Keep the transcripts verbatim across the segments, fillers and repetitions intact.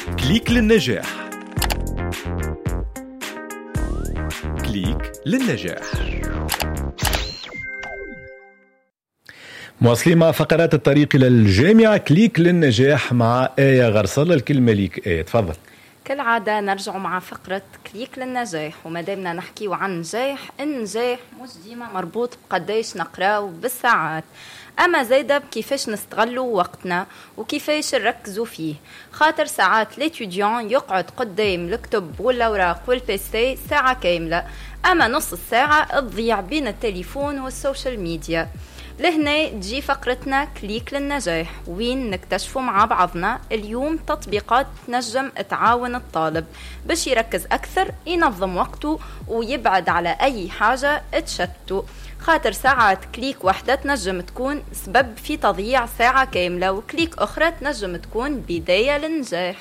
كليك للنجاح. كليك للنجاح. مواصلين مع فقرات الطريق إلى الجامعة. كليك للنجاح مع آية غرصلة. الكلمة ليك آية، تفضل. كالعادة نرجع مع فقرة كليك للنجاح، وما دامنا نحكي عن النجاح، النجاح مش ديما مربوط بقديش نقراو بالساعات، أما زايدة بكيفاش نستغلوا وقتنا وكيفاش نركزوا فيه. خاطر ساعات ليتوديون يقعد قدام الكتب والأوراق والبيسي ساعة كاملة، أما نص الساعة تضيع بين التليفون والسوشيال ميديا. لهنا تجي فقرتنا كليك للنجاح، وين نكتشفوا مع بعضنا اليوم تطبيقات تنجم تعاون الطالب باش يركز أكثر، ينظم وقته ويبعد على أي حاجة تشتته. خاطر ساعات كليك واحدة تنجم تكون سبب في تضييع ساعة كاملة، وكليك أخرى تنجم تكون بداية للنجاح.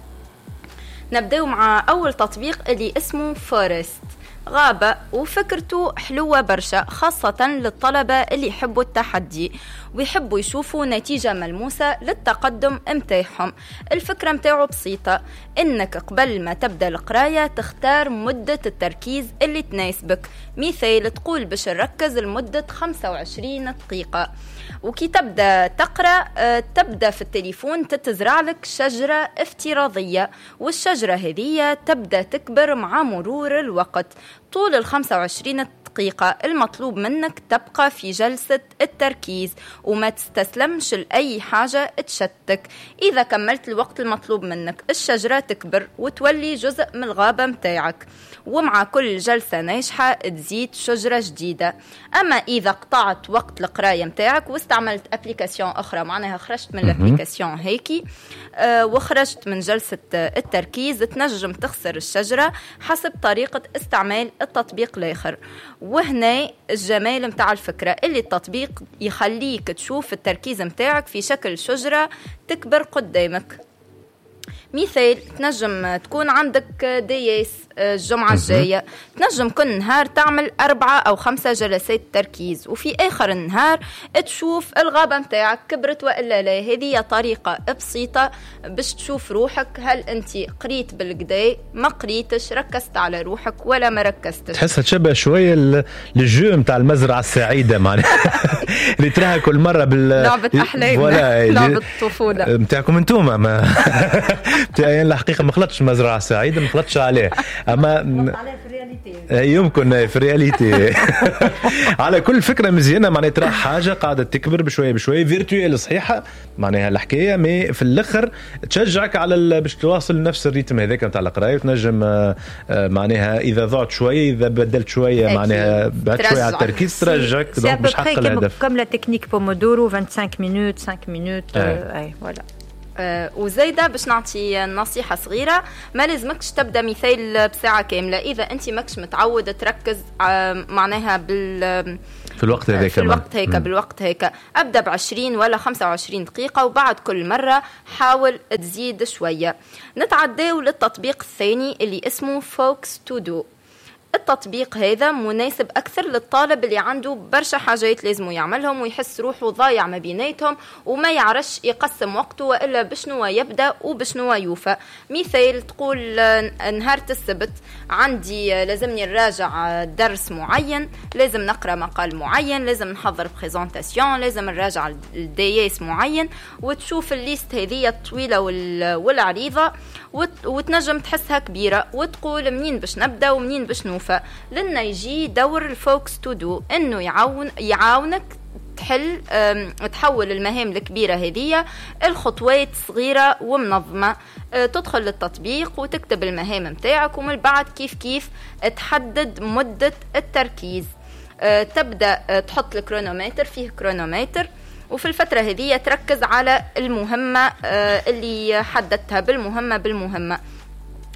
نبدأ مع أول تطبيق اللي اسمه فورست، غابة، وفكرته حلوة برشا، خاصة للطلبة اللي يحبوا التحدي ويحبوا يشوفوا نتيجة ملموسة للتقدم متاعهم. الفكرة متاعه بسيطة، إنك قبل ما تبدأ القراية تختار مدة التركيز اللي تناسبك. مثال، تقول باش نركز لمدة خمسة وعشرين دقيقة، وكي تبدأ تقرأ تبدأ في التليفون تتزرع لك شجرة افتراضية، والشجرة هذه تبدأ تكبر مع مرور الوقت. طول الخمسة وعشرين دقيقة المطلوب منك تبقى في جلسة التركيز وما تستسلمش لأي حاجة تشتك. إذا كملت الوقت المطلوب منك الشجرة تكبر وتولي جزء من الغابة متاعك، ومع كل جلسة ناجحة تزيد شجرة جديدة. أما إذا قطعت وقت القراية متاعك واستعملت أبليكاسيون أخرى، معناها خرجت من الأبليكاسيون هيكي آه وخرجت من جلسة التركيز، تنجم تخسر الشجرة حسب طريقة استعمال التطبيق الآخر. وهنا الجمال متاع الفكرة، اللي التطبيق يخليك تشوف التركيز متاعك في شكل شجرة تكبر قدامك. مثال، تنجم تكون عندك دياس الجمعة الجاية، تنجم كل نهار تعمل أربعة أو خمسة جلسات تركيز، وفي آخر النهار تشوف الغابة متاعك كبرت وإلا لا. هذه طريقة بسيطة باش تشوف روحك، هل أنت قريت بالقداء، ما قريتش، ركزت على روحك ولا ما ركزتش. تحسها تشبه شوية للجو متاع المزرعة السعيدة معناها اللي تراها كل مرة بال لعبة أحلامنا، لعبة الطفولة متاعكم انتوما. ما بتاعي الحقيقة ما خلطش مزرعة سعيدة، ما خلطش عليه، أما يمكن في الرياليتي. على كل فكرة مزيانة، معناها ترى حاجة قاعدة تكبر بشوية بشوية، فيرتوال صحيحة معناها الحكاية، ما في الآخر تشجعك على باش تواصل نفس الريتم هذاك متاع القراية، وتنجم معناها إذا ضعت شوية، إذا بدلت شوية معناها بعد شوية على التركيز ترجعك باش تحقق الهدف. كم لا تكنيك بومودورو خمسة وعشرين مينوت خمسة مينوت. أي ولا آه وزايدة باش نعطي نصيحة صغيرة، ما لازمكش تبدأ مثال بساعة كاملة إذا أنت ماكش متعود تركز آه معناها بال في الوقت هيك في الوقت هيك بالوقت هيك أبدأ بعشرين ولا خمسة وعشرين دقيقة، وبعد كل مرة حاول تزيد شوية. نتعداو للتطبيق الثاني اللي اسمه فوكس تو دو. التطبيق هذا مناسب أكثر للطالب اللي عنده برشا حاجات لازم يعملهم ويحس روحه ضايع ما بيناتهم وما يعرفش يقسم وقته وإلا بشنو يبدأ وبشنو يوفى. مثال، تقول نهار السبت عندي لازمني نراجع درس معين، لازم نقرأ مقال معين، لازم نحضر بريزنتاسيون، لازم نراجع الدياس معين، وتشوف الليست هذه الطويلة والعريضة وتنجم تحسها كبيرة وتقول منين باش نبدأ ومنين باش نوفى. لأنه يجي دور الفوكس تو دو إنه يعاون يعاونك تحل تحول المهام الكبيرة هذه الخطوات صغيرة ومنظمة. تدخل للتطبيق وتكتب المهام متاعك، ومن بعد كيف كيف تحدد مدة التركيز. تبدأ تحط الكرونومتر، فيه كرونومتر، وفي الفترة هذه تركز على المهمة اللي حددتها بالمهمة بالمهمة.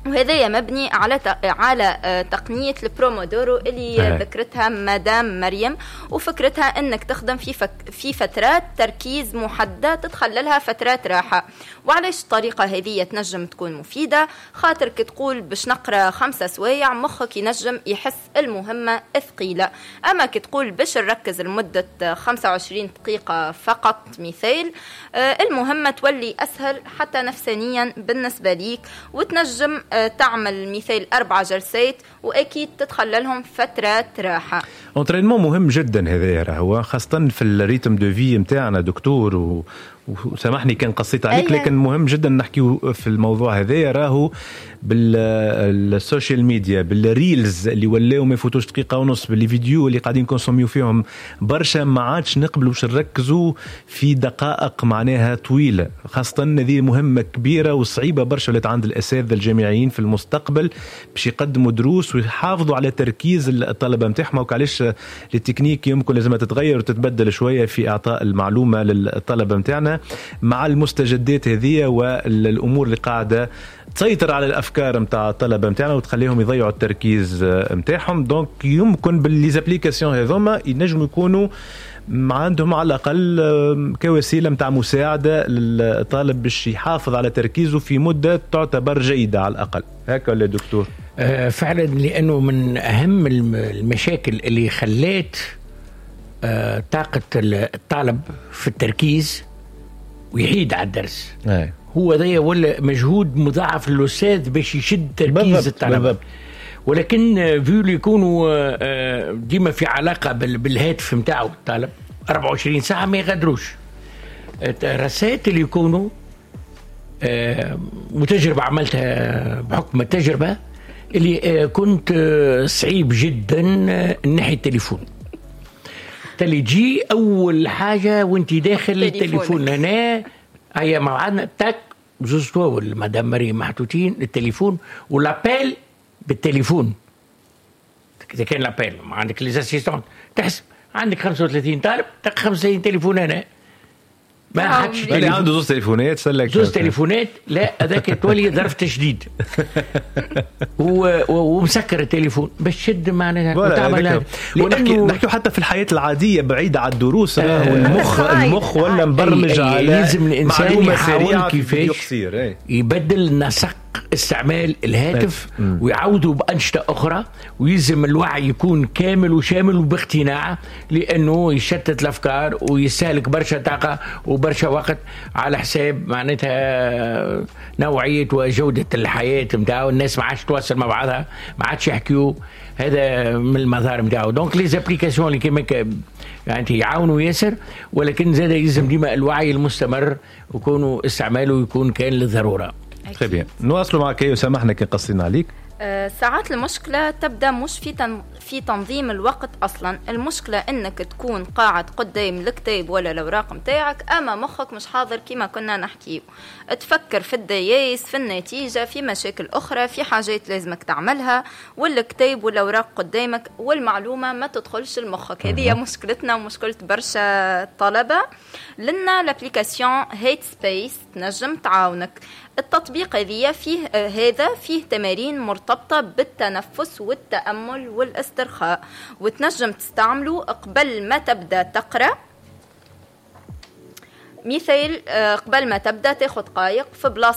وهذا مبني على على تقنية البرومودورو اللي ذكرتها مدام مريم، وفكرتها انك تخدم في فك في فترات تركيز محددة تدخل لها فترات راحة. وعلاش الطريقة هذه تنجم تكون مفيدة؟ خاطر كي تقول باش نقرأ خمسة سوايع مخك ينجم يحس المهمة ثقيلة، اما كي تقول باش نركز لمدة خمسة وعشرين دقيقة فقط مثال، المهمة تولي اسهل حتى نفسانيا بالنسبة ليك، وتنجم تعمل مثال أربع جلسات وأكيد تدخل لهم فترات راحة. انترينمون مهم جدا هذا، راهو خاصة في الريتم دو في متاعنا دكتور، و وسامحني كان قصيت عليك، لكن مهم جدا نحكي في الموضوع هذا. راهو بالسوشيال ميديا بالريلز اللي ولاو ما يفوتوش دقيقة ونص، بالفيديو اللي قاعدين نكونسوميو فيهم برشا، ما عادش نقبلوا باش نركزوا في دقائق معناها طويلة، خاصة هذه مهمة كبيرة وصعيبة برشا ولات عند الأساتذة الجامعيين في المستقبل باش يقدموا دروس ويحافظوا على تركيز الطلبة متاعهم. وعلاش التكنيك يمكن لازم تتغير وتتبدل شوية في إعطاء المعلومة للطلبة متاعنا مع المستجدات هذه والأمور اللي قاعدة تسيطر على الأفكار متاع الطلبة متاعنا وتخليهم يضيعوا التركيز متاعهم. دونك يمكن بالليزابليكاسيون هذوما ينجموا يكونوا عندهم على الأقل كوسيلة متاع مساعدة للطالب باش يحافظ على تركيزه في مدة تعتبر جيدة على الأقل. هكا ولا دكتور؟ آه فعلا، لأنه من أهم المشاكل اللي خلات آه طاقة الطالب في التركيز ويحيد على الدرس أي. هو ذا ولا مجهود مضاعف للأستاذ باش يشد تركيز الطلبة، ولكن فيو يكونوا ديما في علاقة بالهاتف متاعه الطالب أربعة وعشرين ساعة ما يغادروش. الرسائل اللي يكونوا متجربة عملتها بحكم التجربة اللي كنت صعيب جدا ناحية التليفون. تليجي أول حاجة وانت داخل التليفون هنا هيا معنا تاك زوز طول مدام مريم محطوطين التليفون والابيل بالتليفون. إذا كان الابيل ما عندك ليزاسيستون تحسب عندك خمسة وثلاثين طالب تاك خمسة وثلاثين تليفون هنا ما حدش اللي عنده زوز تليفونات سلك زوز تليفونات لا هذاك تولي ظرف تشديد ومسكر التليفون باش تشد معناها وتعمل. ونحكي نحكي حتى في الحياة العادية بعيدة عن الدروس، آه والمخ المخ ولا مبرمج على معلومة سريعة كيفاش يبدل نسق استعمال الهاتف ويعودوا بأنشطة أخرى، ويلزم الوعي يكون كامل وشامل وباقتناع، لأنه يشتت الأفكار ويستهلك برشا طاقة وبرشا وقت على حساب معناتها نوعية وجودة الحياة متاعه. الناس ما عادش تواصل مع بعضها، ما عادش يحكيوا، هذا من المظاهر متاعه. دونك لي زابليكاسيون اللي كما يعني يعاونوا ياسر، ولكن زاد يلزم ديما الوعي المستمر ويكونوا استعماله يكون كان للضرورة. très bien. نواصلوا معك وسامحنا كي قصينا عليك. أه ساعات المشكلة تبدأ مش في تن... في تنظيم الوقت أصلا، المشكلة إنك تكون قاعد قدام الكتاب ولا الأوراق متاعك أما مخك مش حاضر كما كنا نحكيه، تفكر في الدياس في النتيجة في مشاكل أخرى في حاجات لازمك تعملها، والكتاب والأوراق قدامك والمعلومة ما تدخلش لمخك. هذه مشكلتنا ومشكلة برشا طلبة. لنا لابليكاسيون هيت سبيس تنجم تعاونك. التطبيق هذه فيه آه هذا فيه تمارين مرتبطة بالتنفس والتأمل والاسترخاء، وتنجم تستعمله قبل ما تبدأ تقرأ. مثال آه قبل ما تبدأ تاخد قايق في بلاصة